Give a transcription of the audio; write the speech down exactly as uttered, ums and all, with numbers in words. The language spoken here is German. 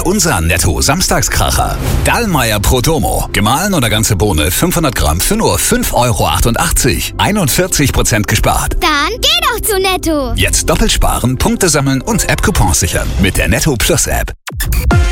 Der Unser Netto Samstagskracher. Dallmayr Pro Domo. Gemahlen oder ganze Bohne fünfhundert Gramm für nur fünf Euro achtundachtzig. einundvierzig Prozent gespart. Dann geh doch zu Netto. Jetzt doppelt sparen, Punkte sammeln und App-Coupons sichern mit der Netto Plus App.